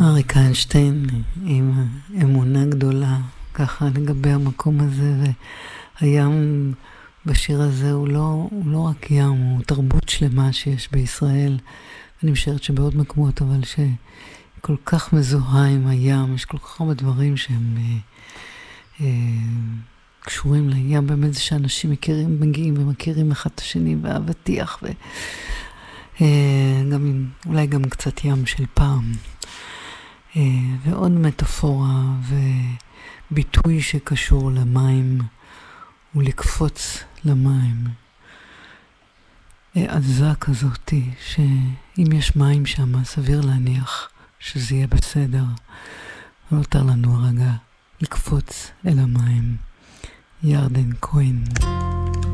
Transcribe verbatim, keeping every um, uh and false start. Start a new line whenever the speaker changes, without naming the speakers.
אריק איינשטיין עם אמונה גדולה ככה לגבי המקום הזה, והים בשיר הזה הוא לא, הוא לא רק ים, הוא תרבות שלמה שיש בישראל. אני משערת שבעוד מקומות, אבל שכל כך מזוהה עם הים, יש כל כך הרבה דברים שהם אה, אה, קשורים לים. באמת זה שאנשים מכירים, מגיעים ומכירים אחד את השני, ואבטיח, ו... אה, גם, אולי גם קצת ים של פעם. אה, ועוד מטאפורה וביטוי שקשור למים, ולקפוץ למים. עזה כזאת, שאם יש מים שם, סביר להניח שזה יהיה בסדר. ונותר לנו הרגע לקפוץ אל המים. ירדן כהן.